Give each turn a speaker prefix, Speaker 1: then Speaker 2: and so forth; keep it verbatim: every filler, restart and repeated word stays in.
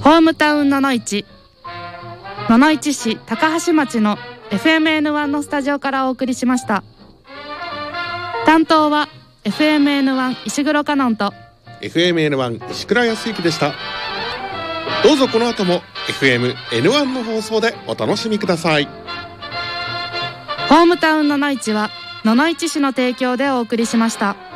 Speaker 1: ホームタウンののいち、野々市市高橋町の エフエムエヌワン のスタジオからお送りしました。担当は エフエムエヌワン 石黒香音と
Speaker 2: エフエムエヌワン 石倉康之でした。どうぞこの後も エフエムエヌワン の放送でお楽しみください。
Speaker 1: ホームタウンののいちは野々市市の提供でお送りしました。